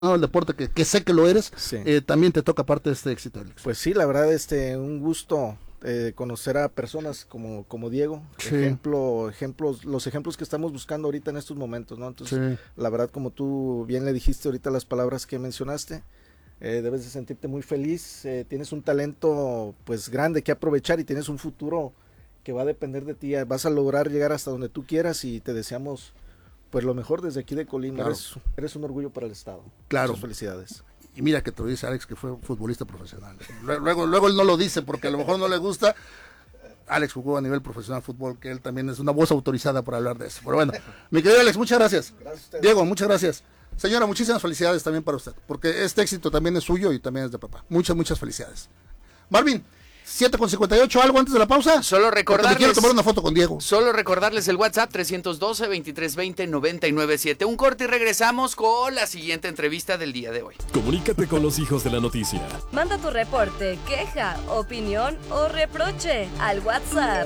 el deporte, que sé que lo eres, Sí. también te toca parte de este éxito, Alex. Pues sí, la verdad, un gusto conocer a personas como Diego, Sí. los ejemplos que estamos buscando ahorita en estos momentos, ¿no? Entonces, Sí. la verdad, como tú bien le dijiste ahorita las palabras que mencionaste, debes de sentirte muy feliz, tienes un talento pues grande que aprovechar y tienes un futuro que va a depender de ti, vas a lograr llegar hasta donde tú quieras y te deseamos pues lo mejor desde aquí de Colima. Claro. Eres un orgullo para el estado. Claro. Muchas felicidades. Y mira que te lo dice Alex, que fue futbolista profesional. Luego él no lo dice porque a lo mejor no le gusta. Alex jugó a nivel profesional fútbol, que él también es una voz autorizada para hablar de eso. Pero bueno, mi querido Alex, muchas gracias. Gracias a usted. Diego, muchas gracias. Señora, muchísimas felicidades también para usted, porque este éxito también es suyo y también es de papá. Muchas felicidades. Marvin, 7:58, ¿algo antes de la pausa? Solo Porque recordarles. me quiero tomar una foto con Diego. Solo recordarles el WhatsApp 312-2320-997. Un corte y regresamos con la siguiente entrevista del día de hoy. Comunícate con los hijos de la noticia. Manda tu reporte, queja, opinión o reproche al WhatsApp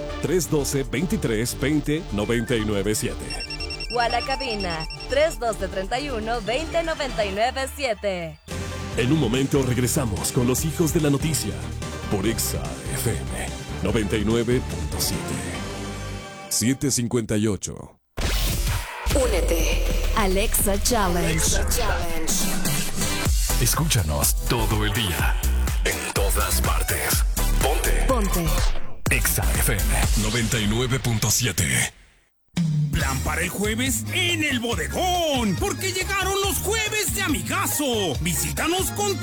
312-2320-997. o a la cabina 312-31-20-997. En un momento regresamos con los hijos de la noticia por Exa FM 99.7. 7:58. Únete. Alexa Challenge. Escúchanos todo el día, en todas partes. Ponte. Exa FM 99.7. Plan para el jueves en el bodegón, porque llegaron los jueves de amigazo. Visítanos con